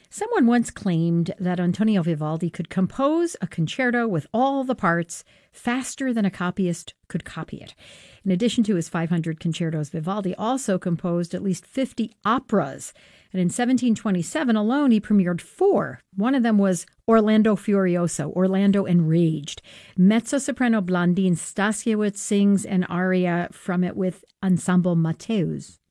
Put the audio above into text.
Someone once claimed that Antonio Vivaldi could compose a concerto with all the parts faster than a copyist could copy it. In addition to his 500 concertos, Vivaldi also composed at least 50 operas. And in 1727 alone, he premiered 4. One of them was Orlando Furioso, Orlando Enraged. Mezzo-soprano Blandine Stasiewicz sings an aria from it with Ensemble Mateus.